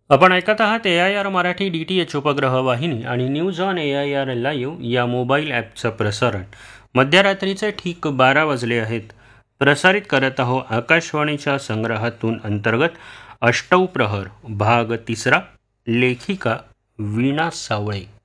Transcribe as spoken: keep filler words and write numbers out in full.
आपण ऐकत आहात ए I R Marathi D T H उपग्रह वाहिनी आणि news on A I R live या मोबाईल ॲपचं प्रसारण मध्यरात्रीचे ठीक बारा वाजले आहेत. प्रसारित करत आहो आकाशवाणीच्या संग्रहातून अंतर्गत अष्टौ प्रहर भाग तिसरा. लेखिका वीणा सावळे.